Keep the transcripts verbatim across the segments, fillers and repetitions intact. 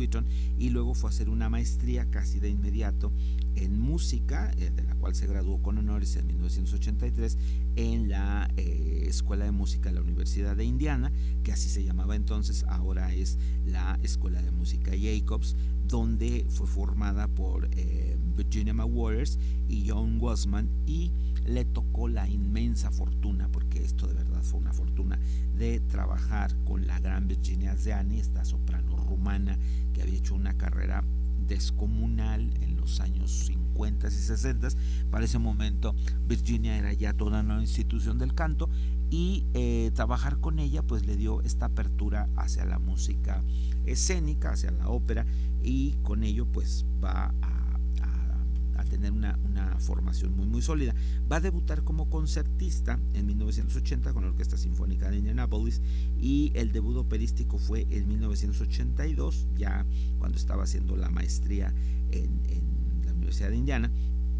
Wheaton, y luego fue a hacer una maestría casi de inmediato en música, eh, de la cual se graduó con honores en mil novecientos ochenta y tres en la eh, Escuela de Música de la Universidad de Indiana, que así se llamaba entonces, ahora es la Escuela de Música Jacobs, donde fue formada por eh, Virginia McWaters y John Wasman, y le tocó la inmensa fortuna, porque esto de verdad fue una fortuna, de trabajar con la gran Virginia Zeani, esta soprano rumana que había hecho una carrera descomunal en los años cincuenta y sesenta. Para ese momento Virginia era ya toda una institución del canto, y eh, trabajar con ella pues le dio esta apertura hacia la música escénica, hacia la ópera, y con ello pues va a a tener una, una formación muy muy sólida. Va a debutar como concertista en mil novecientos ochenta con la Orquesta Sinfónica de Indianápolis, y el debut operístico fue en mil novecientos ochenta y dos, ya cuando estaba haciendo la maestría en, en la Universidad de Indiana,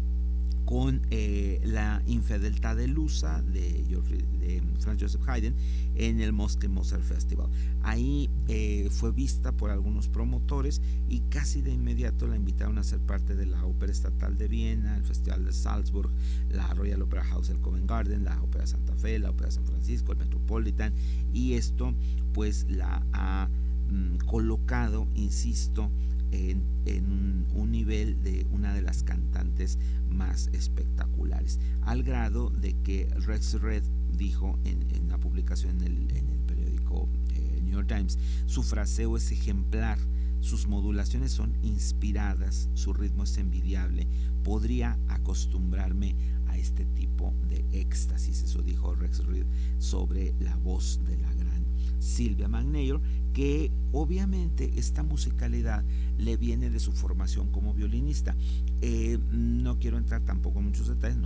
con eh, la Infedeltà delusa de, de Franz Joseph Haydn en el Mosque Mozart Festival. Ahí eh, fue vista por algunos promotores, y casi de inmediato la invitaron a ser parte de la Ópera Estatal de Viena, el Festival de Salzburg, la Royal Opera House del Covent Garden, la Ópera Santa Fe, la Ópera San Francisco, el Metropolitan, y esto pues la ha mm, colocado, insisto, en, en un, un nivel de una de las cantantes más espectaculares, al grado de que Rex Red dijo en, en una publicación en el, en el periódico eh, New York Times: su fraseo es ejemplar, sus modulaciones son inspiradas, su ritmo es envidiable, podría acostumbrarme a este tipo de éxtasis. Eso dijo Rex Reed sobre la voz de la gran Sylvia McNair, que obviamente esta musicalidad le viene de su formación como violinista. Eh, no quiero entrar tampoco en muchos detalles,